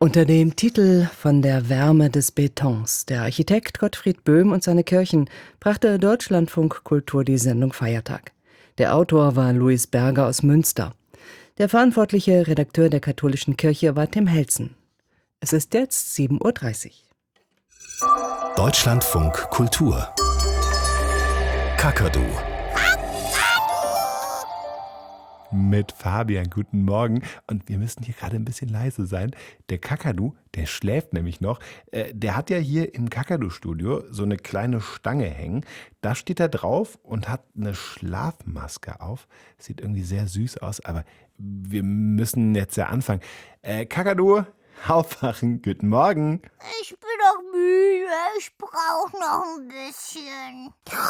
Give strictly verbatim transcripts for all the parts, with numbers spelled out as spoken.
Unter dem Titel »Von der Wärme des Betons« der Architekt Gottfried Böhm und seine Kirchen brachte Deutschlandfunk Kultur die Sendung Feiertag. Der Autor war Louis Berger aus Münster. Der verantwortliche Redakteur der katholischen Kirche war Tim Helzen. Es ist jetzt sieben Uhr dreißig. Deutschlandfunk Kultur Kakadu mit Fabian, guten Morgen. Und wir müssen hier gerade ein bisschen leise sein. Der Kakadu, der schläft nämlich noch. Äh, der hat ja hier im Kakadu-Studio so eine kleine Stange hängen. Da steht er drauf und hat eine Schlafmaske auf. Sieht irgendwie sehr süß aus, aber wir müssen jetzt ja anfangen. Äh, Kakadu, aufwachen, guten Morgen. Ich bin doch müde, ich brauche noch ein bisschen.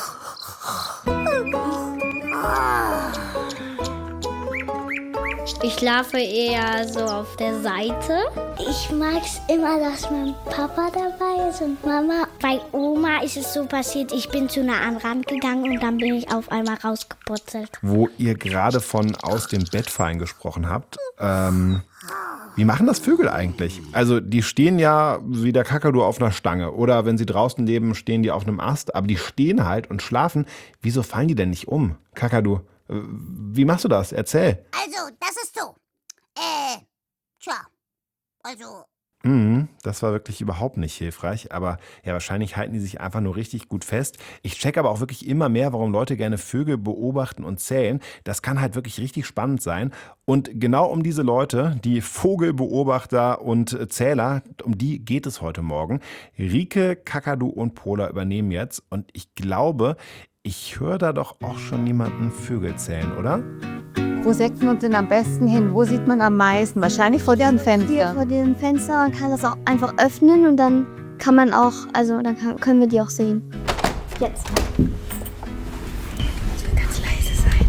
Ich schlafe eher so auf der Seite. Ich mag es immer, dass mein Papa dabei ist und Mama. Bei Oma ist es so passiert, ich bin zu nah am Rand gegangen und dann bin ich auf einmal rausgeputzelt. Wo ihr gerade von aus dem Bett fallen gesprochen habt, ähm, wie machen das Vögel eigentlich? Also die stehen ja wie der Kakadu auf einer Stange oder wenn sie draußen leben, stehen die auf einem Ast, aber die stehen halt und schlafen. Wieso fallen die denn nicht um, Kakadu? Wie machst du das? Erzähl. Also, das ist so. Äh, tja, also... Mhm, das war wirklich überhaupt nicht hilfreich, aber ja, wahrscheinlich halten die sich einfach nur richtig gut fest. Ich check aber auch wirklich immer mehr, warum Leute gerne Vögel beobachten und zählen. Das kann halt wirklich richtig spannend sein. Und genau um diese Leute, die Vogelbeobachter und Zähler, um die geht es heute Morgen. Rike, Kakadu und Pola übernehmen jetzt und ich glaube, ich höre da doch auch schon jemanden Vögel zählen, oder? Wo setzt man uns denn am besten hin? Wo sieht man am meisten? Wahrscheinlich vor deren Fenster. Hier vor dem Fenster, man kann das auch einfach öffnen und dann kann man auch, also dann kann, können wir die auch sehen. Jetzt. Ich will ganz leise sein.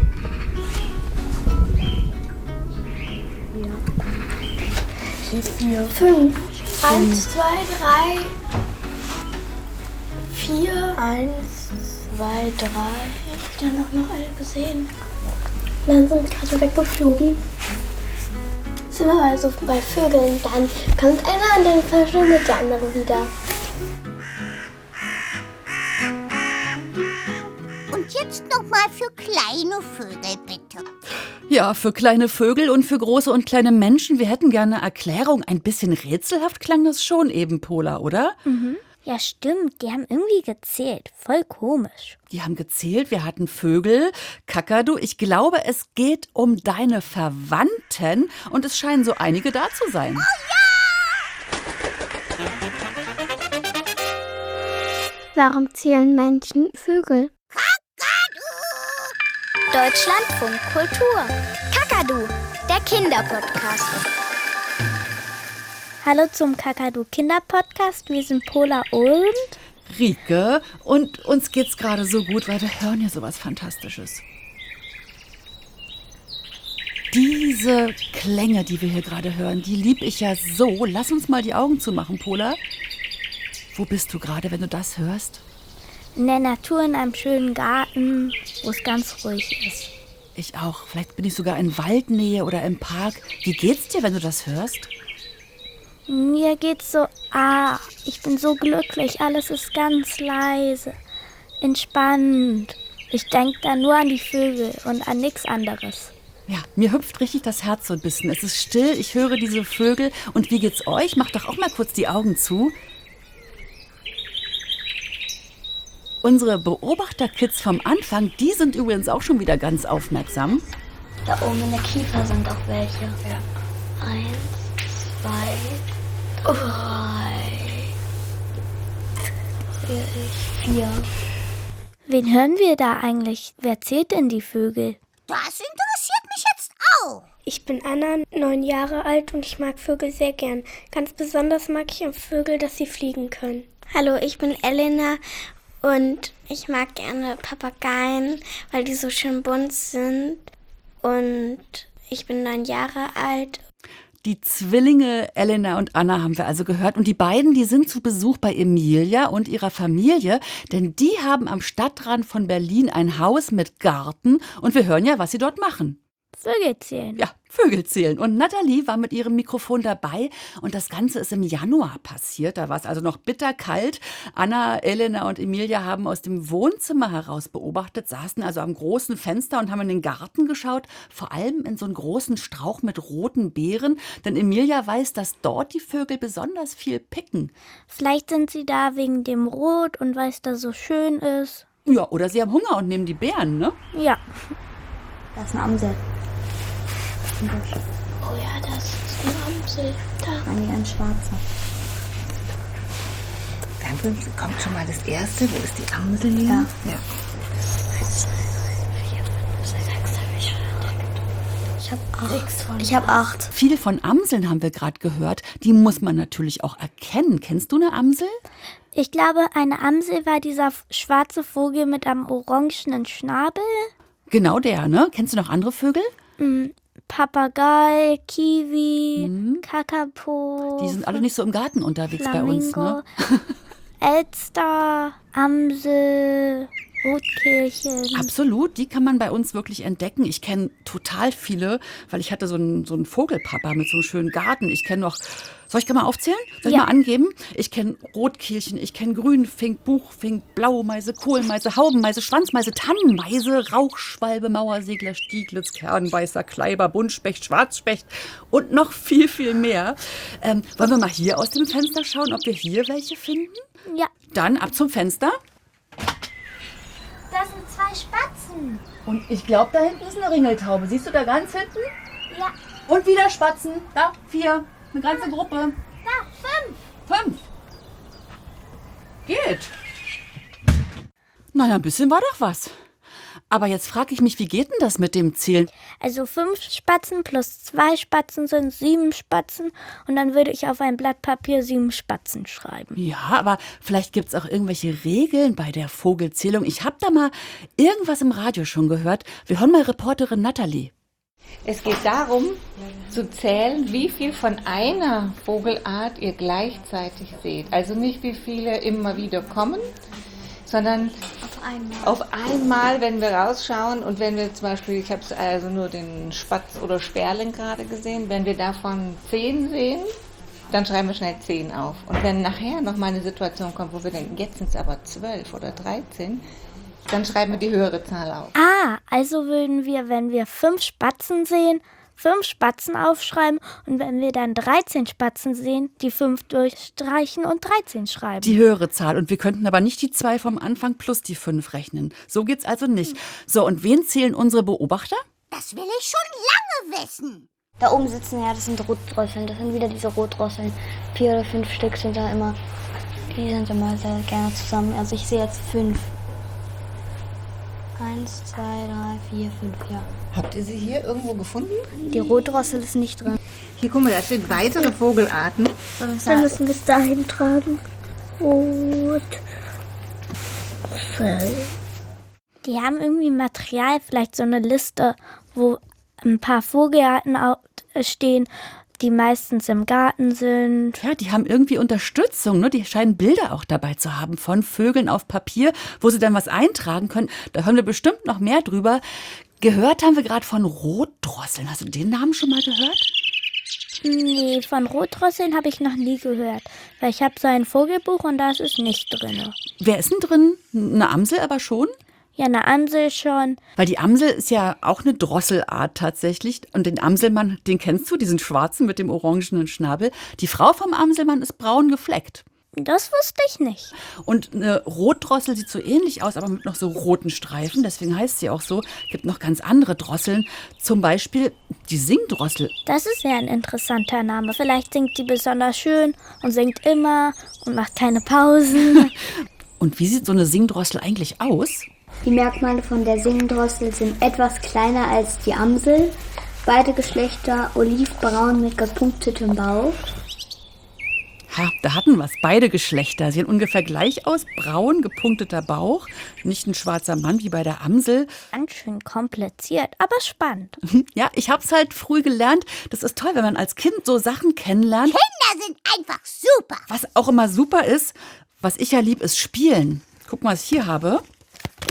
Hier vier, fünf. Eins, zwei, drei, vier. Eins, zwei, drei. Ich habe dann auch noch alle gesehen. Dann sind wir gerade weggeflogen. Sind wir also bei Vögeln, dann kommt einer und dann verschwindet der andere wieder. Und jetzt nochmal für kleine Vögel, bitte. Ja, für kleine Vögel und für große und kleine Menschen. Wir hätten gerne eine Erklärung. Ein bisschen rätselhaft klang das schon eben, Pola, oder? Mhm. Ja, stimmt. Die haben irgendwie gezählt. Voll komisch. Die haben gezählt, wir hatten Vögel, Kakadu. Ich glaube, es geht um deine Verwandten und es scheinen so einige da zu sein. Oh ja! Warum zählen Menschen Vögel? Deutschlandfunk Kultur. Kakadu, der Kinderpodcast. Hallo zum Kakadu Kinderpodcast. Wir sind Pola und Rike, und uns geht's gerade so gut, weil wir hören ja sowas Fantastisches. Diese Klänge, die wir hier gerade hören, die lieb ich ja so. Lass uns mal die Augen zumachen, Pola. Wo bist du gerade, wenn du das hörst? in der Natur in einem schönen Garten, wo es ganz ruhig ist. Ich auch. Vielleicht bin ich sogar in Waldnähe oder im Park. Wie geht's dir, wenn du das hörst? Mir geht's so, ah, ich bin so glücklich. Alles ist ganz leise, entspannt. Ich denke da nur an die Vögel und an nichts anderes. Ja, mir hüpft richtig das Herz so ein bisschen. Es ist still, ich höre diese Vögel. Und wie geht's euch? Macht doch auch mal kurz die Augen zu. Unsere Beobachterkids vom Anfang, die sind übrigens auch schon wieder ganz aufmerksam. Da oben in der Kiefer sind auch welche. Ja. Eins, zwei, drei, vier. Wen hören wir da eigentlich? Wer zählt denn die Vögel? Das interessiert mich jetzt auch. Ich bin Anna, neun Jahre alt und ich mag Vögel sehr gern. Ganz besonders mag ich an Vögel, dass sie fliegen können. Hallo, ich bin Elena und ich mag gerne Papageien, weil die so schön bunt sind. Und ich bin neun Jahre alt. Die Zwillinge Elena und Anna haben wir also gehört. Und die beiden, die sind zu Besuch bei Emilia und ihrer Familie. Denn die haben am Stadtrand von Berlin ein Haus mit Garten. Und wir hören ja, was sie dort machen. Vögel zählen. Ja, Vögel zählen. Und Nathalie war mit ihrem Mikrofon dabei und das Ganze ist im Januar passiert. Da war es also noch bitterkalt. Anna, Elena und Emilia haben aus dem Wohnzimmer heraus beobachtet, saßen also am großen Fenster und haben in den Garten geschaut, vor allem in so einen großen Strauch mit roten Beeren. Denn Emilia weiß, dass dort die Vögel besonders viel picken. Vielleicht sind sie da wegen dem Rot und weil es da so schön ist. Ja, oder sie haben Hunger und nehmen die Beeren, ne? Ja. Da ist eine Amsel. Oh ja, das ist eine Amsel. Da. Nein, ein schwarzer. Dann kommt schon mal das erste. Wo ist die Amsel hier? Ja. Ja. Ich habe acht. Ich habe acht. Viel von Amseln haben wir gerade gehört. Die muss man natürlich auch erkennen. Kennst du eine Amsel? Ich glaube, eine Amsel war dieser f- schwarze Vogel mit einem orangenen Schnabel. Genau der, ne? Kennst du noch andere Vögel? Mm, Papagei, Kiwi, Kakapo. Die sind alle nicht so im Garten unterwegs bei uns, Flamingo, ne? Elster, Amsel, Rotkehlchen. Absolut, die kann man bei uns wirklich entdecken. Ich kenne total viele, weil ich hatte so einen, so einen Vogelpapa mit so einem schönen Garten. Ich kenne noch, soll ich mal aufzählen? Soll ich Ja. mal angeben? Ich kenne Rotkehlchen, ich kenne Grünfink, Buchfink, Blaumeise, Kohlmeise, Haubenmeise, Schwanzmeise, Tannenmeise, Rauchschwalbe, Mauersegler, Stieglitz, Kernbeißer, Kleiber, Buntspecht, Schwarzspecht und noch viel, viel mehr. Ähm, wollen wir mal hier aus dem Fenster schauen, ob wir hier welche finden? Ja, Dann ab zum Fenster. Das sind zwei Spatzen. Und ich glaube, da hinten ist eine Ringeltaube. Siehst du da ganz hinten? Ja. Und wieder Spatzen. Da, vier. Eine ganze Gruppe. Da, fünf. Fünf. Geht. Na ja, ein bisschen war doch was. Aber jetzt frage ich mich, wie geht denn das mit dem Zählen? also fünf Spatzen plus zwei Spatzen sind sieben Spatzen. Und dann würde ich auf ein Blatt Papier sieben Spatzen schreiben. Ja, aber vielleicht gibt es auch irgendwelche Regeln bei der Vogelzählung. Ich habe da mal irgendwas im Radio schon gehört. Wir hören mal Reporterin Nathalie. Es geht darum, zu zählen, wie viel von einer Vogelart ihr gleichzeitig seht. Also nicht, wie viele immer wieder kommen, sondern Auf einmal. auf einmal, wenn wir rausschauen und wenn wir zum Beispiel, ich habe also nur den Spatz oder Sperling gerade gesehen, wenn wir davon zehn sehen, dann schreiben wir schnell zehn auf. Und wenn nachher noch mal eine Situation kommt, wo wir denken, jetzt sind es aber zwölf oder dreizehn, dann schreiben wir die höhere Zahl auf. Ah, also würden wir, wenn wir fünf Spatzen sehen, fünf Spatzen aufschreiben. Und wenn wir dann dreizehn Spatzen sehen, die fünf durchstreichen und dreizehn schreiben. Die höhere Zahl. Und wir könnten aber nicht die zwei vom Anfang plus die fünf rechnen. So geht's also nicht. So, und wen zählen unsere Beobachter? Das will ich schon lange wissen. Da oben sitzen, ja, das sind Rotdrosseln. Das sind wieder diese Rotdrosseln. Vier oder fünf Stück sind da immer. Die sind immer sehr gerne zusammen. Also ich sehe jetzt fünf. Eins, zwei, drei, vier, fünf, ja. Habt ihr sie hier irgendwo gefunden? Die Rotdrossel ist nicht drin. Hier, guck mal, da stehen weitere Vogelarten. Dann müssen wir es dahin tragen. Rot. Die haben irgendwie Material, vielleicht so eine Liste, wo ein paar Vogelarten au- stehen, die meistens im Garten sind. Ja, die haben irgendwie Unterstützung, ne? Die scheinen Bilder auch dabei zu haben von Vögeln auf Papier, wo sie dann was eintragen können. Da hören wir bestimmt noch mehr drüber. Gehört haben wir gerade von Rotdrosseln. Hast du den Namen schon mal gehört? Nee, von Rotdrosseln habe ich noch nie gehört. Weil ich habe so ein Vogelbuch und da ist es nicht drin. Wer ist denn drin? Eine Amsel aber schon? Ja, eine Amsel schon. Weil die Amsel ist ja auch eine Drosselart tatsächlich. Und den Amselmann, den kennst du, diesen schwarzen mit dem orangenen Schnabel. Die Frau vom Amselmann ist braun gefleckt. Das wusste ich nicht. Und eine Rotdrossel sieht so ähnlich aus, aber mit noch so roten Streifen. Deswegen heißt sie auch so. Gibt noch ganz andere Drosseln. Zum Beispiel die Singdrossel. Das ist ja ein interessanter Name. Vielleicht singt die besonders schön und singt immer und macht keine Pausen. Und wie sieht so eine Singdrossel eigentlich aus? Die Merkmale von der Singdrossel sind etwas kleiner als die Amsel. Beide Geschlechter olivbraun mit gepunktetem Bauch. Ha, da hatten wir es. Beide Geschlechter sehen ungefähr gleich aus. Braun, gepunkteter Bauch. Nicht ein schwarzer Mann wie bei der Amsel. Ganz schön kompliziert, aber spannend. Ja, ich hab's halt früh gelernt. Das ist toll, wenn man als Kind so Sachen kennenlernt. Kinder sind einfach super. Was auch immer super ist, was ich ja lieb, ist Spielen. Guck mal, was ich hier habe.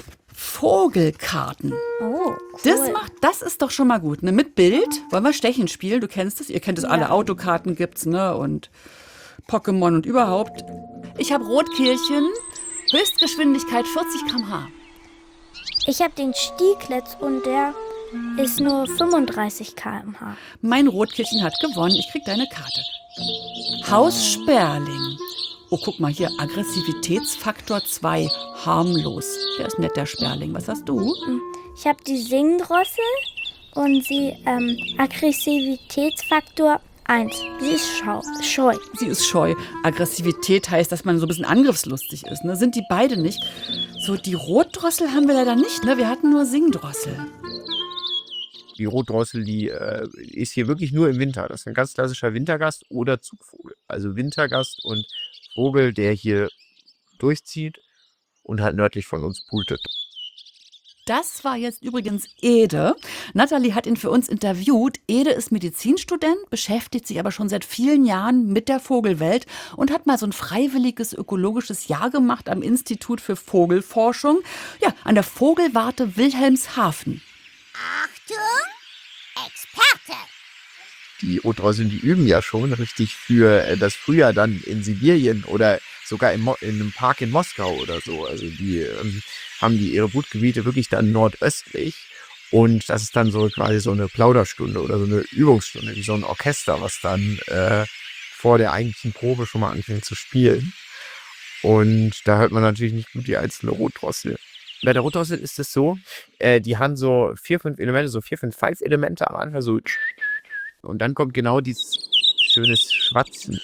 Vogelkarten. Oh, cool. Das macht, das ist doch schon mal gut, ne? Mit Bild. Wollen wir Stechen spielen? Du kennst es, ihr kennt es alle. Autokarten gibt's, ne? Und Pokémon und überhaupt. Ich habe Rotkehlchen, Höchstgeschwindigkeit vierzig Kilometer pro Stunde. Ich habe den Stieglitz und der ist nur fünfunddreißig Kilometer pro Stunde. Mein Rotkehlchen hat gewonnen. Ich krieg deine Karte. Haus Sperling. Oh, guck mal hier. Aggressivitätsfaktor zwei. Harmlos. Der ist nett, der Sperling. Was hast du? Ich habe die Singdrossel und sie ähm, Aggressivitätsfaktor eins. Sie ist schau scheu. Sie ist scheu. Aggressivität heißt, dass man so ein bisschen angriffslustig ist. Ne? Sind die beide nicht? So, die Rotdrossel haben wir leider nicht. Ne? Wir hatten nur Singdrossel. Die Rotdrossel, die äh, ist hier wirklich nur im Winter. Das ist ein ganz klassischer Wintergast oder Zugvogel. Also Wintergast und Vogel, der hier durchzieht und halt nördlich von uns brütet. Das war jetzt übrigens Ede. Nathalie hat ihn für uns interviewt. Ede ist Medizinstudent, beschäftigt sich aber schon seit vielen Jahren mit der Vogelwelt und hat mal so ein freiwilliges ökologisches Jahr gemacht am Institut für Vogelforschung. Ja, an der Vogelwarte Wilhelmshaven. Achtung, Experte! Die Rotdrosseln, die üben ja schon richtig für äh, das Frühjahr dann in Sibirien oder sogar in, Mo- in einem Park in Moskau oder so. Also die ähm, haben die ihre Brutgebiete wirklich dann nordöstlich. Und das ist dann so quasi so eine Plauderstunde oder so eine Übungsstunde, wie so ein Orchester, was dann äh, vor der eigentlichen Probe schon mal anfängt zu spielen. Und da hört man natürlich nicht gut die einzelne Rotdrossel. Bei der Rotdrossel ist es so, äh, die haben so vier, fünf Elemente, so vier, fünf, fünf Elemente am Anfang, so. Und dann kommt genau dieses schönes Schwatzen.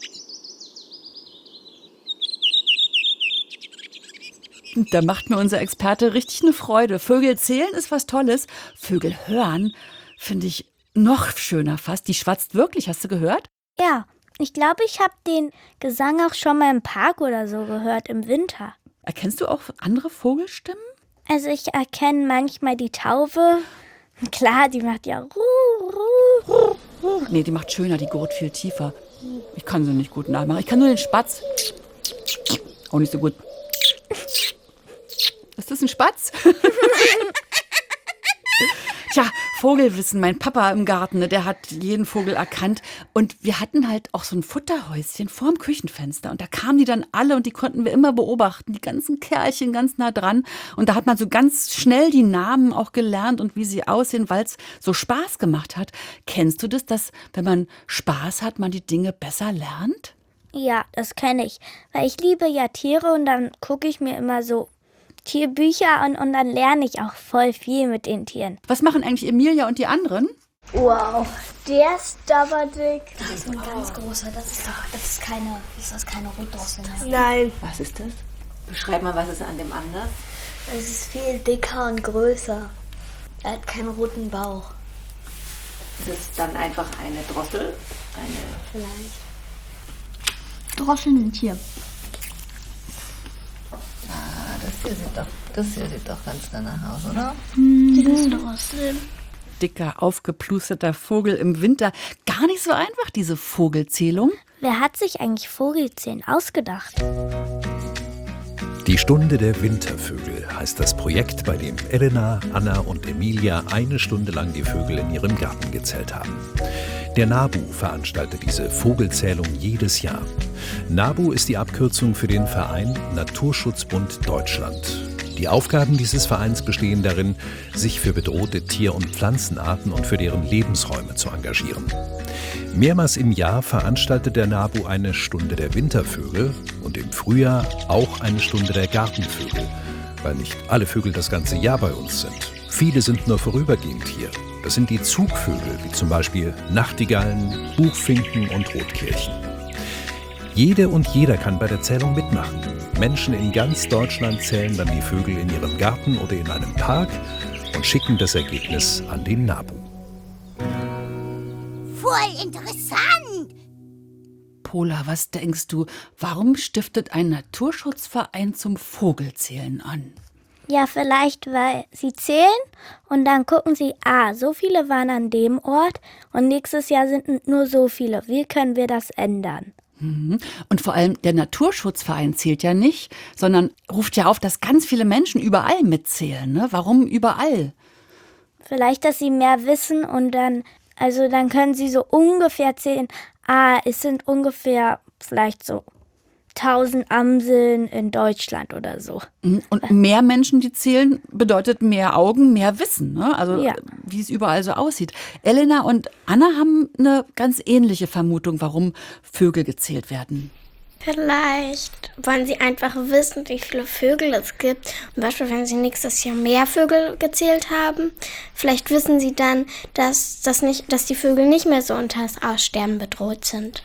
Da macht mir unser Experte richtig eine Freude. Vögel zählen ist was Tolles. Vögel hören finde ich noch schöner fast. Die schwatzt wirklich, hast du gehört? Ja, ich glaube, ich habe den Gesang auch schon mal im Park oder so gehört, im Winter. Erkennst du auch andere Vogelstimmen? Also ich erkenne manchmal die Taube. Klar, die macht ja ruh, ruh, ruh, ruh. Nee, die macht schöner, die gurt viel tiefer. Ich kann sie nicht gut nachmachen. Ich kann nur den Spatz. Auch nicht so gut. Ist das ein Spatz? Tja, Vogelwissen. Mein Papa im Garten, ne, der hat jeden Vogel erkannt. Und wir hatten halt auch so ein Futterhäuschen vorm Küchenfenster. Und da kamen die dann alle und die konnten wir immer beobachten. Die ganzen Kerlchen ganz nah dran. Und da hat man so ganz schnell die Namen auch gelernt und wie sie aussehen, weil es so Spaß gemacht hat. Kennst du das, dass wenn man Spaß hat, man die Dinge besser lernt? Ja, das kenne ich. Weil ich liebe ja Tiere und dann gucke ich mir immer so Tierbücher und, und dann lerne ich auch voll viel mit den Tieren. Was machen eigentlich Emilia und die anderen? Wow, der ist aber dick. Das ist ein ganz großer. Das ist doch, das ist keine, ist das keine Rotdrossel mehr. Nein, Was ist das? Beschreib mal, was ist an dem anders? Es ist viel dicker und größer. Er hat keinen roten Bauch. Das ist dann einfach eine Drossel. Eine Vielleicht. Drosseln sind hier. Ah, das hier sieht doch, das hier sieht doch ganz danach aus, oder? Drosseln. Dicker, aufgeplusterter Vogel im Winter. Gar nicht so einfach, diese Vogelzählung. Wer hat sich eigentlich Vogelzählen ausgedacht? Die Stunde der Wintervögel heißt das Projekt, bei dem Elena, Anna und Emilia eine Stunde lang die Vögel in ihrem Garten gezählt haben. Der NABU veranstaltet diese Vogelzählung jedes Jahr. NABU ist die Abkürzung für den Verein Naturschutzbund Deutschland. Die Aufgaben dieses Vereins bestehen darin, sich für bedrohte Tier- und Pflanzenarten und für deren Lebensräume zu engagieren. Mehrmals im Jahr veranstaltet der NABU eine Stunde der Wintervögel und im Frühjahr auch eine Stunde der Gartenvögel, weil nicht alle Vögel das ganze Jahr bei uns sind. Viele sind nur vorübergehend hier. Das sind die Zugvögel, wie zum Beispiel Nachtigallen, Buchfinken und Rotkehlchen. Jede und jeder kann bei der Zählung mitmachen. Menschen in ganz Deutschland zählen dann die Vögel in ihrem Garten oder in einem Park und schicken das Ergebnis an den NABU. Voll interessant! Pola, was denkst du, warum stiftet ein Naturschutzverein zum Vogelzählen an? Ja, vielleicht, weil sie zählen und dann gucken sie, ah, so viele waren an dem Ort und nächstes Jahr sind nur so viele. Wie können wir das ändern? Und vor allem der Naturschutzverein zählt ja nicht, sondern ruft ja auf, dass ganz viele Menschen überall mitzählen. Ne? Warum überall? Vielleicht, dass sie mehr wissen und dann, also dann können sie so ungefähr zählen, ah, es sind ungefähr vielleicht so tausend Amseln in Deutschland oder so. Und mehr Menschen, die zählen, bedeutet mehr Augen, mehr Wissen. Ne? Also ja. Wie es überall so aussieht. Elena und Anna haben eine ganz ähnliche Vermutung, warum Vögel gezählt werden. Vielleicht wollen sie einfach wissen, wie viele Vögel es gibt. Zum Beispiel, wenn sie nächstes Jahr mehr Vögel gezählt haben. Vielleicht wissen sie dann, dass, das nicht, dass die Vögel nicht mehr so unter das Aussterben bedroht sind.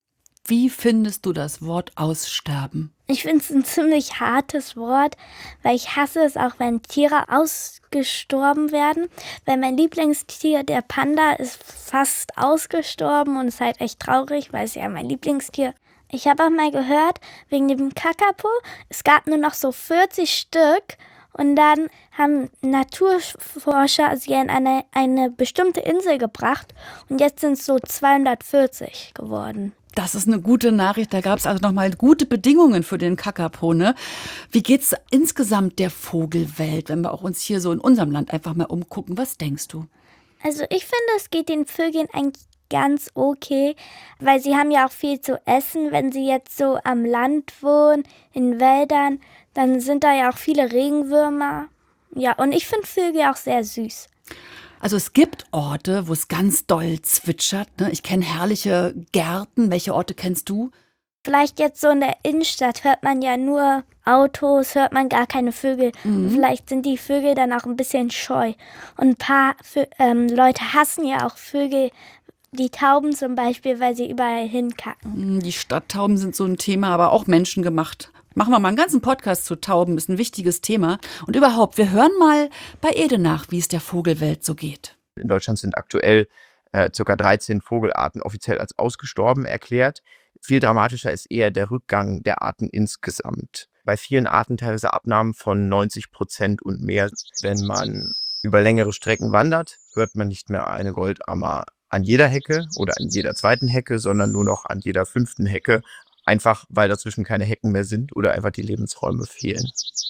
Wie findest du das Wort Aussterben? Ich finde es ein ziemlich hartes Wort, weil ich hasse es auch, wenn Tiere ausgestorben werden. Weil mein Lieblingstier, der Panda, ist fast ausgestorben und ist halt echt traurig, weil es ja mein Lieblingstier. Ich habe auch mal gehört, wegen dem Kakapo, es gab nur noch so vierzig Stück und dann haben Naturforscher sie an eine, eine bestimmte Insel gebracht und jetzt sind es so zweihundertvierzig geworden. Das ist eine gute Nachricht. Da gab es also nochmal gute Bedingungen für den Kakapo. Ne? Wie geht's insgesamt der Vogelwelt, wenn wir auch uns hier so in unserem Land einfach mal umgucken? Was denkst du? Also ich finde, es geht den Vögeln eigentlich ganz okay, weil sie haben ja auch viel zu essen. Wenn sie jetzt so am Land wohnen, in Wäldern, dann sind da ja auch viele Regenwürmer. Ja, und ich finde Vögel auch sehr süß. Also es gibt Orte, wo es ganz doll zwitschert. Ne? Ich kenne herrliche Gärten. Welche Orte kennst du? Vielleicht jetzt so in der Innenstadt hört man ja nur Autos, hört man gar keine Vögel. Mhm. Vielleicht sind die Vögel dann auch ein bisschen scheu. Und ein paar Vö- ähm, Leute hassen ja auch Vögel, die Tauben zum Beispiel, weil sie überall hinkacken. Die Stadttauben sind so ein Thema, aber auch menschengemacht. Machen wir mal einen ganzen Podcast zu Tauben, ist ein wichtiges Thema. Und überhaupt, wir hören mal bei Ede nach, wie es der Vogelwelt so geht. In Deutschland sind aktuell äh, ca. dreizehn Vogelarten offiziell als ausgestorben erklärt. Viel dramatischer ist eher der Rückgang der Arten insgesamt. Bei vielen Arten teilweise Abnahmen von neunzig Prozent und mehr. Wenn man über längere Strecken wandert, hört man nicht mehr eine Goldammer an jeder Hecke oder an jeder zweiten Hecke, sondern nur noch an jeder fünften Hecke. Einfach, weil dazwischen keine Hecken mehr sind oder einfach die Lebensräume fehlen.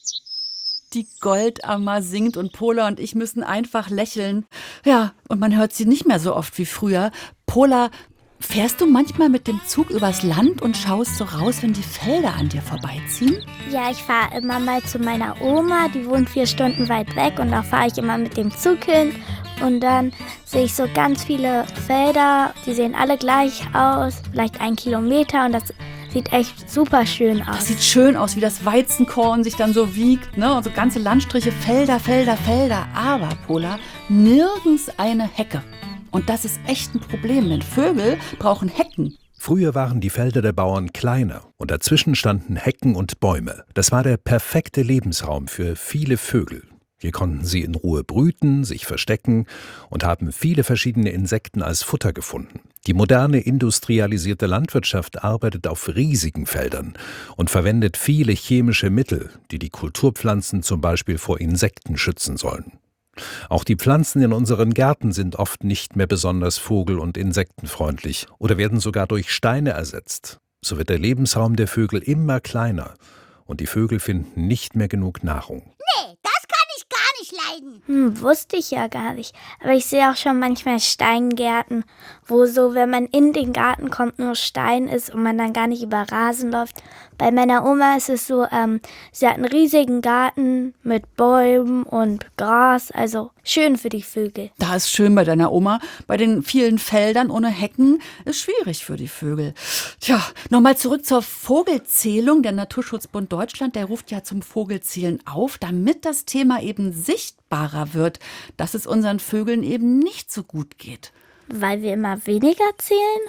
Die Goldammer singt und Pola und ich müssen einfach lächeln. Ja, und man hört sie nicht mehr so oft wie früher. Pola, fährst du manchmal mit dem Zug übers Land und schaust so raus, wenn die Felder an dir vorbeiziehen? Ja, ich fahre immer mal zu meiner Oma, die wohnt vier Stunden weit weg und da fahre ich immer mit dem Zug hin. Und dann sehe ich so ganz viele Felder, die sehen alle gleich aus, vielleicht ein Kilometer und das sieht echt super schön aus. Das sieht schön aus, wie das Weizenkorn sich dann so wiegt, ne? Und so ganze Landstriche, Felder, Felder, Felder. Aber, Pola, nirgends eine Hecke. Und das ist echt ein Problem, denn Vögel brauchen Hecken. Früher waren die Felder der Bauern kleiner und dazwischen standen Hecken und Bäume. Das war der perfekte Lebensraum für viele Vögel. Hier konnten sie in Ruhe brüten, sich verstecken und haben viele verschiedene Insekten als Futter gefunden. Die moderne industrialisierte Landwirtschaft arbeitet auf riesigen Feldern und verwendet viele chemische Mittel, die die Kulturpflanzen zum Beispiel vor Insekten schützen sollen. Auch die Pflanzen in unseren Gärten sind oft nicht mehr besonders vogel- und insektenfreundlich oder werden sogar durch Steine ersetzt. So wird der Lebensraum der Vögel immer kleiner und die Vögel finden nicht mehr genug Nahrung. Nee, das kann ich gar nicht leiden. Hm, wusste ich ja gar nicht. Aber ich sehe auch schon manchmal Steingärten, wo so, wenn man in den Garten kommt, nur Stein ist und man dann gar nicht über Rasen läuft. Bei meiner Oma ist es so, ähm, sie hat einen riesigen Garten mit Bäumen und Gras, also schön für die Vögel. Da ist schön bei deiner Oma. Bei den vielen Feldern ohne Hecken ist schwierig für die Vögel. Tja, nochmal zurück zur Vogelzählung. Der Naturschutzbund Deutschland, der ruft ja zum Vogelzählen auf, damit das Thema eben sichtbarer wird, dass es unseren Vögeln eben nicht so gut geht. Weil wir immer weniger zählen?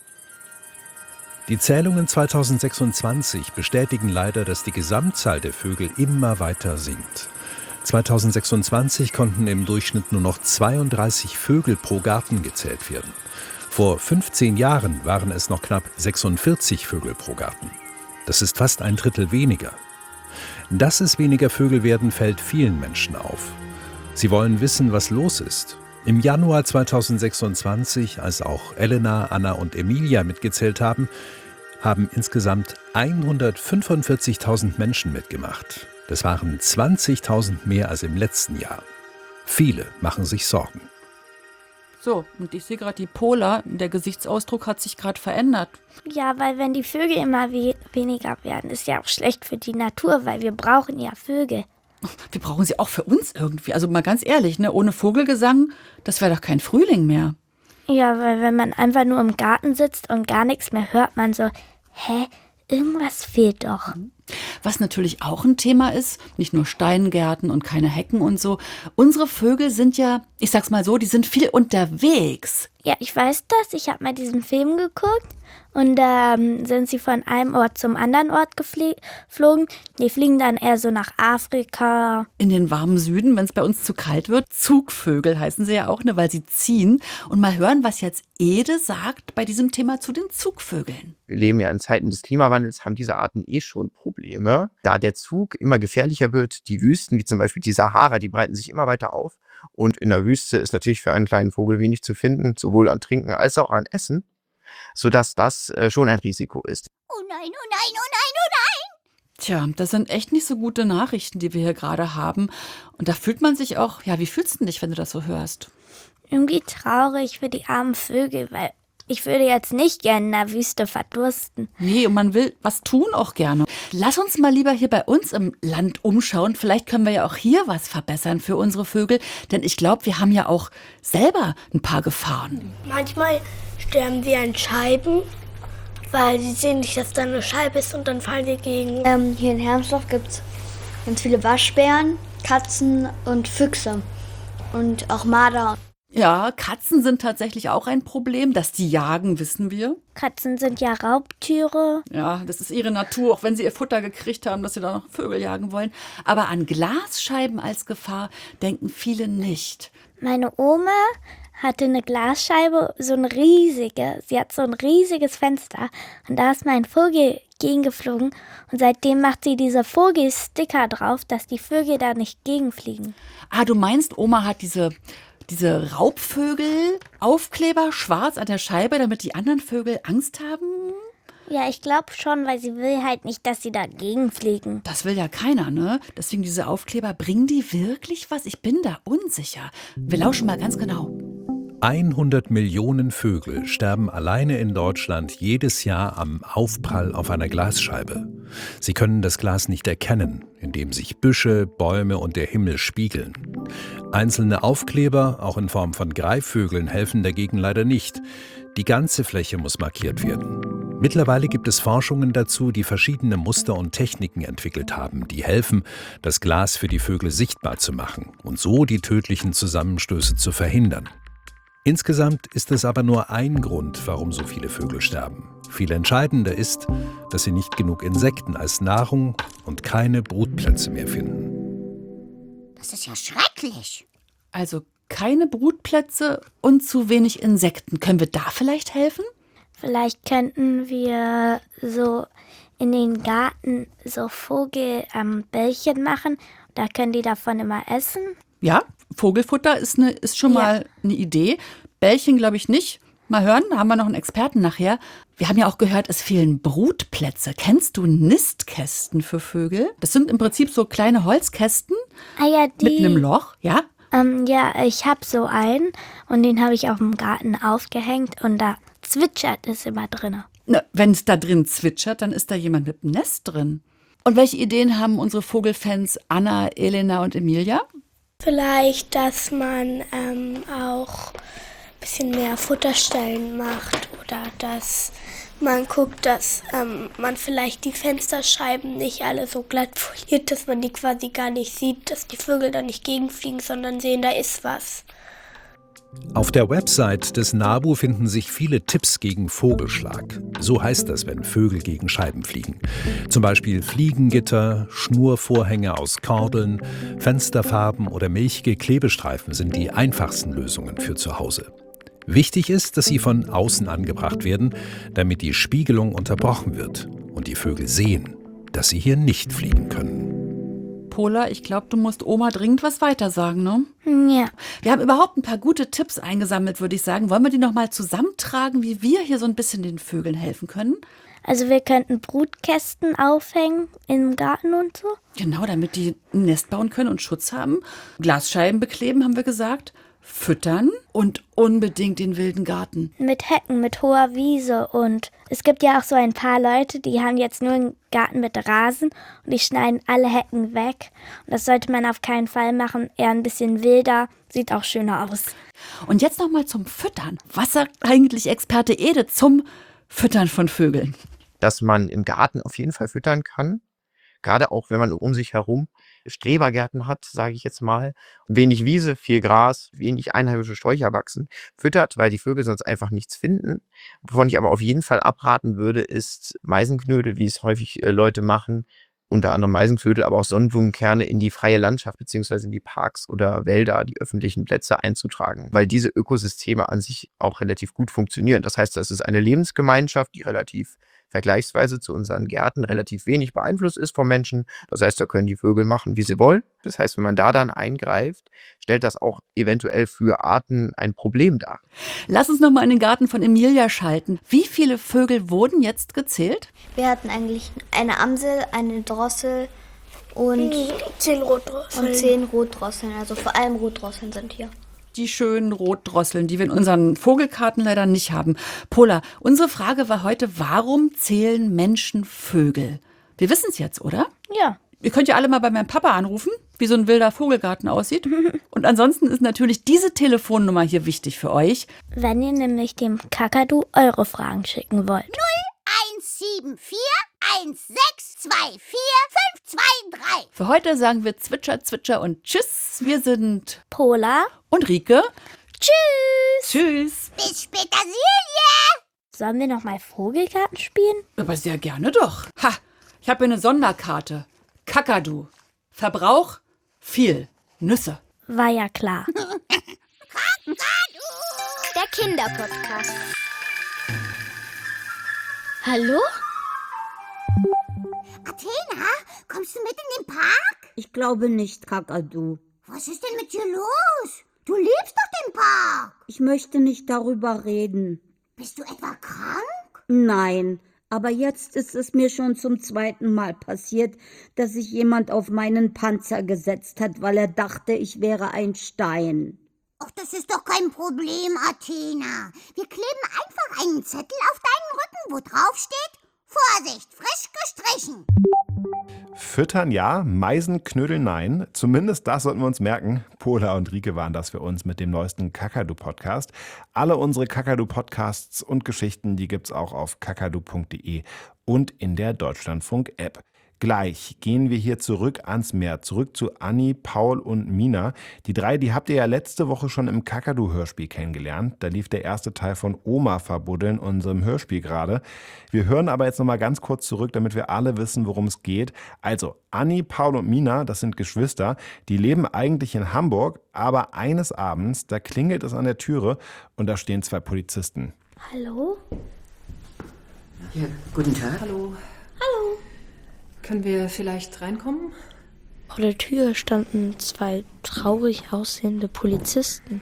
Die Zählungen zweitausendsechsundzwanzig bestätigen leider, dass die Gesamtzahl der Vögel immer weiter sinkt. zweitausendsechsundzwanzig konnten im Durchschnitt nur noch zweiunddreißig Vögel pro Garten gezählt werden. Vor fünfzehn Jahren waren es noch knapp sechsundvierzig Vögel pro Garten. Das ist fast ein Drittel weniger. Dass es weniger Vögel werden, fällt vielen Menschen auf. Sie wollen wissen, was los ist. Im Januar zweitausendsechsundzwanzig, als auch Elena, Anna und Emilia mitgezählt haben, haben insgesamt hundertfünfundvierzigtausend Menschen mitgemacht. Das waren zwanzigtausend mehr als im letzten Jahr. Viele machen sich Sorgen. So, und ich sehe gerade die Pola, der Gesichtsausdruck hat sich gerade verändert. Ja, weil wenn die Vögel immer we- weniger werden, ist ja auch schlecht für die Natur, weil wir brauchen ja Vögel. Wir brauchen sie auch für uns irgendwie. Also mal ganz ehrlich, ne? Ohne Vogelgesang, das wäre doch kein Frühling mehr. Ja, weil wenn man einfach nur im Garten sitzt und gar nichts mehr hört, man so, hä, irgendwas fehlt doch. Was natürlich auch ein Thema ist, nicht nur Steingärten und keine Hecken und so. Unsere Vögel sind ja, ich sag's mal so, die sind viel unterwegs. Ja, ich weiß das. Ich habe mal diesen Film geguckt und da ähm, sind sie von einem Ort zum anderen Ort geflogen. Die fliegen dann eher so nach Afrika. In den warmen Süden, wenn es bei uns zu kalt wird. Zugvögel heißen sie ja auch, ne, weil sie ziehen. Und mal hören, was jetzt Ede sagt bei diesem Thema zu den Zugvögeln. Wir leben ja in Zeiten des Klimawandels, haben diese Arten eh schon Probleme, da der Zug immer gefährlicher wird. Die Wüsten, wie zum Beispiel die Sahara, die breiten sich immer weiter auf. Und in der Wüste ist natürlich für einen kleinen Vogel wenig zu finden, sowohl an Trinken als auch an Essen, sodass das äh, schon ein Risiko ist. Oh nein, oh nein, oh nein, oh nein! Tja, das sind echt nicht so gute Nachrichten, die wir hier gerade haben. Und da fühlt man sich auch, ja, wie fühlst du dich, wenn du das so hörst? Irgendwie traurig für die armen Vögel, weil ich würde jetzt nicht gerne in der Wüste verdursten. Nee, und man will was tun auch gerne. Lass uns mal lieber hier bei uns im Land umschauen. Vielleicht können wir ja auch hier was verbessern für unsere Vögel. Denn ich glaube, wir haben ja auch selber ein paar Gefahren. Manchmal sterben sie an Scheiben, weil sie sehen nicht, dass da eine Scheibe ist und dann fallen sie gegen. Ähm, hier in Hermsdorf gibt es ganz viele Waschbären, Katzen und Füchse und auch Marder. Ja, Katzen sind tatsächlich auch ein Problem. Dass die jagen, wissen wir. Katzen sind ja Raubtiere. Ja, das ist ihre Natur, auch wenn sie ihr Futter gekriegt haben, dass sie da noch Vögel jagen wollen. Aber an Glasscheiben als Gefahr denken viele nicht. Meine Oma hatte eine Glasscheibe, so eine riesige. Sie hat so ein riesiges Fenster. Und da ist mein Vogel gegengeflogen. Und seitdem macht sie diese Vogelsticker drauf, dass die Vögel da nicht gegenfliegen. Ah, du meinst, Oma hat diese... Diese Raubvögel-Aufkleber schwarz an der Scheibe, damit die anderen Vögel Angst haben? Ja, ich glaube schon, weil sie will halt nicht, dass sie dagegen fliegen. Das will ja keiner, ne? Deswegen diese Aufkleber, bringen die wirklich was? Ich bin da unsicher. Wir lauschen mal ganz genau. hundert Millionen Vögel sterben alleine in Deutschland jedes Jahr am Aufprall auf einer Glasscheibe. Sie können das Glas nicht erkennen, indem sich Büsche, Bäume und der Himmel spiegeln. Einzelne Aufkleber, auch in Form von Greifvögeln, helfen dagegen leider nicht. Die ganze Fläche muss markiert werden. Mittlerweile gibt es Forschungen dazu, die verschiedene Muster und Techniken entwickelt haben, die helfen, das Glas für die Vögel sichtbar zu machen und so die tödlichen Zusammenstöße zu verhindern. Insgesamt ist es aber nur ein Grund, warum so viele Vögel sterben. Viel entscheidender ist, dass sie nicht genug Insekten als Nahrung und keine Brutplätze mehr finden. Das ist ja schrecklich. Also keine Brutplätze und zu wenig Insekten. Können wir da vielleicht helfen? Vielleicht könnten wir so in den Garten so Vogelbällchen ähm, machen. Da können die davon immer essen. Ja, Vogelfutter ist, eine, ist schon Ja. mal eine Idee. Bällchen glaube ich nicht. Mal hören, da haben wir noch einen Experten nachher. Wir haben ja auch gehört, es fehlen Brutplätze. Kennst du Nistkästen für Vögel? Das sind im Prinzip so kleine Holzkästen Ah ja, die. mit einem Loch, ja? Ähm, ja, ich habe so einen und den habe ich auf dem Garten aufgehängt und da zwitschert es immer drin. Wenn es da drin zwitschert, dann ist da jemand mit einem Nest drin. Und welche Ideen haben unsere Vogelfans Anna, Elena und Emilia? Vielleicht, dass man ähm, auch ein bisschen mehr Futterstellen macht oder dass man guckt, dass ähm, man vielleicht die Fensterscheiben nicht alle so glatt foliert, dass man die quasi gar nicht sieht, dass die Vögel da nicht gegenfliegen, sondern sehen, da ist was. Auf der Website des NABU finden sich viele Tipps gegen Vogelschlag. So heißt das, wenn Vögel gegen Scheiben fliegen. Zum Beispiel Fliegengitter, Schnurvorhänge aus Kordeln, Fensterfarben oder milchige Klebestreifen sind die einfachsten Lösungen für zu Hause. Wichtig ist, dass sie von außen angebracht werden, damit die Spiegelung unterbrochen wird und die Vögel sehen, dass sie hier nicht fliegen können. Pola, ich glaube, du musst Oma dringend was weitersagen, ne? Ja. Wir haben überhaupt ein paar gute Tipps eingesammelt, würde ich sagen. Wollen wir die nochmal zusammentragen, wie wir hier so ein bisschen den Vögeln helfen können? Also wir könnten Brutkästen aufhängen im Garten und so. Genau, damit die ein Nest bauen können und Schutz haben. Glasscheiben bekleben, haben wir gesagt. Füttern und unbedingt den wilden Garten. Mit Hecken, mit hoher Wiese. Und es gibt ja auch so ein paar Leute, die haben jetzt nur einen Garten mit Rasen und die schneiden alle Hecken weg. Und das sollte man auf keinen Fall machen. Eher ein bisschen wilder, sieht auch schöner aus. Und jetzt nochmal zum Füttern. Was sagt eigentlich Experte Ede zum Füttern von Vögeln? Dass man im Garten auf jeden Fall füttern kann. Gerade auch, wenn man um sich herum Strebergärten hat, sage ich jetzt mal. Wenig Wiese, viel Gras, wenig einheimische Sträucher wachsen. Füttert, weil die Vögel sonst einfach nichts finden. Wovon ich aber auf jeden Fall abraten würde, ist Meisenknödel, wie es häufig äh, Leute machen. Unter anderem Meisenknödel, aber auch Sonnenblumenkerne in die freie Landschaft beziehungsweise in die Parks oder Wälder, die öffentlichen Plätze einzutragen. Weil diese Ökosysteme an sich auch relativ gut funktionieren. Das heißt, das ist eine Lebensgemeinschaft, die relativ vergleichsweise zu unseren Gärten relativ wenig beeinflusst ist vom Menschen. Das heißt, da können die Vögel machen, wie sie wollen. Das heißt, wenn man da dann eingreift, stellt das auch eventuell für Arten ein Problem dar. Lass uns nochmal in den Garten von Emilia schalten. Wie viele Vögel wurden jetzt gezählt? Wir hatten eigentlich eine Amsel, eine Drossel und zehn Rotdrosseln. Und zehn Rotdrosseln. Also vor allem Rotdrosseln sind hier. Die schönen Rotdrosseln, die wir in unseren Vogelkarten leider nicht haben. Pola, unsere Frage war heute, warum zählen Menschen Vögel? Wir wissen es jetzt, oder? Ja. Ihr könnt ja alle mal bei meinem Papa anrufen, wie so ein wilder Vogelgarten aussieht. Und ansonsten ist natürlich diese Telefonnummer hier wichtig für euch. Wenn ihr nämlich dem Kakadu eure Fragen schicken wollt. null eins sieben vier eins sechs zwei vier fünf zwei drei. Für heute sagen wir Zwitscher, Zwitscher und Tschüss. Wir sind Pola und Rike. Tschüss. Tschüss. Bis später, Silje. Sollen wir noch mal Vogelgarten spielen? Aber sehr gerne doch. Ha, ich habe hier eine Sonderkarte. Kakadu. Verbrauch viel. Nüsse. War ja klar. Der Kinderpodcast. Hallo? Athena, kommst du mit in den Park? Ich glaube nicht, Kakadu. Was ist denn mit dir los? Du liebst doch den Park. Ich möchte nicht darüber reden. Bist du etwa krank? Nein, aber jetzt ist es mir schon zum zweiten Mal passiert, dass sich jemand auf meinen Panzer gesetzt hat, weil er dachte, ich wäre ein Stein. Ach, das ist doch kein Problem, Athena. Wir kleben einfach einen Zettel auf deinen Rücken, wo drauf steht: Vorsicht, frisch gestrichen. Füttern ja, Meisenknödel nein. Zumindest das sollten wir uns merken. Pola und Rike waren das für uns mit dem neuesten Kakadu-Podcast. Alle unsere Kakadu-Podcasts und Geschichten, die gibt's auch auf kakadu punkt de und in der Deutschlandfunk-App. Gleich gehen wir hier zurück ans Meer, zurück zu Anni, Paul und Mina. Die drei, die habt ihr ja letzte Woche schon im Kakadu-Hörspiel kennengelernt. Da lief der erste Teil von Oma verbuddeln, unserem Hörspiel gerade. Wir hören aber jetzt nochmal ganz kurz zurück, damit wir alle wissen, worum es geht. Also, Anni, Paul und Mina, das sind Geschwister, die leben eigentlich in Hamburg, aber eines Abends, da klingelt es an der Türe und da stehen zwei Polizisten. Hallo? Ja, guten Tag. Hallo. Hallo. Können wir vielleicht reinkommen? Vor der Tür standen zwei traurig aussehende Polizisten.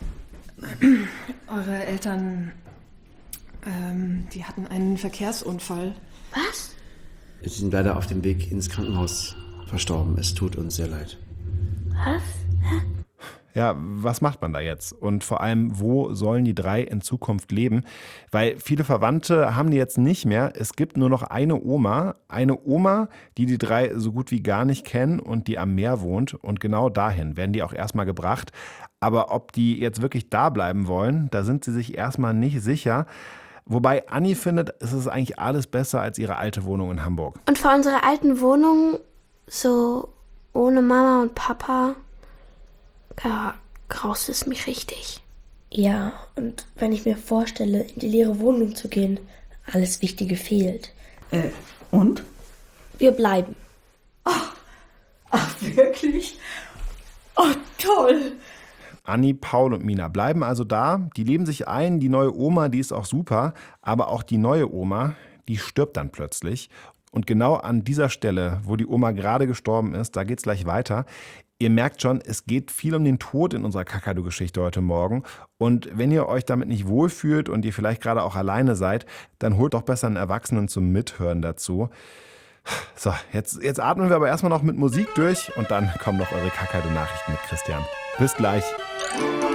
Eure Eltern, ähm, die hatten einen Verkehrsunfall. Was? Sie sind leider auf dem Weg ins Krankenhaus verstorben. Es tut uns sehr leid. Was? Ja, was macht man da jetzt? Und vor allem, wo sollen die drei in Zukunft leben? Weil viele Verwandte haben die jetzt nicht mehr. Es gibt nur noch eine Oma. Eine Oma, die die drei so gut wie gar nicht kennen und die am Meer wohnt. Und genau dahin werden die auch erstmal gebracht. Aber ob die jetzt wirklich da bleiben wollen, da sind sie sich erstmal nicht sicher. Wobei Anni findet, es ist eigentlich alles besser als ihre alte Wohnung in Hamburg. Und vor unserer alten Wohnung, so ohne Mama und Papa, da graust es mich richtig. Ja, und wenn ich mir vorstelle, in die leere Wohnung zu gehen, alles Wichtige fehlt. Äh, und? Wir bleiben. Ach, ach wirklich? Oh, toll! Anni, Paul und Mina bleiben also da. Die leben sich ein. Die neue Oma, die ist auch super. Aber auch die neue Oma, die stirbt dann plötzlich. Und genau an dieser Stelle, wo die Oma gerade gestorben ist, da geht's gleich weiter. Ihr merkt schon, es geht viel um den Tod in unserer Kakadu-Geschichte heute Morgen. Und wenn ihr euch damit nicht wohlfühlt und ihr vielleicht gerade auch alleine seid, dann holt doch besser einen Erwachsenen zum Mithören dazu. So, jetzt, jetzt atmen wir aber erstmal noch mit Musik durch und dann kommen noch eure Kakadu-Nachrichten mit Christian. Bis gleich.